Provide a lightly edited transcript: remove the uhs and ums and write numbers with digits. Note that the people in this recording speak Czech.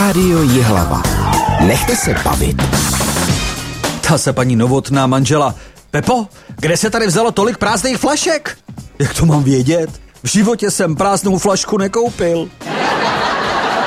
Rádio Jihlava. Nechte se bavit. Ta se paní Novotná manžela. Pepo, kde se tady vzalo tolik prázdných flašek? Jak to mám vědět? V životě jsem prázdnou flašku nekoupil.